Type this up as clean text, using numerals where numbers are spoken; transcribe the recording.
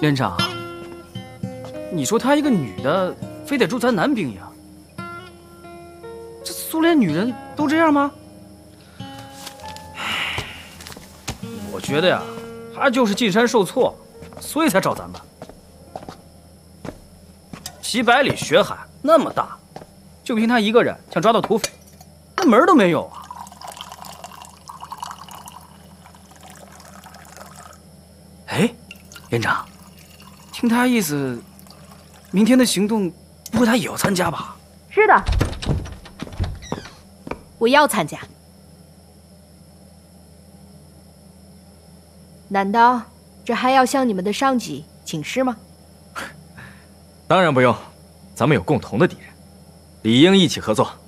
连长，你说她一个女的，非得住咱男兵营？这苏联女人都这样吗？我觉得呀，她就是进山受挫，所以才找咱们。几百里雪海那么大，就凭她一个人想抓到土匪，那门都没有啊！哎，连长，听他意思，明天的行动，不会他也要参加吧？ 是的，我要参加。难道这还要向你们的上级请示吗？ 当然不用，咱们有共同的敌人，理应一起合作。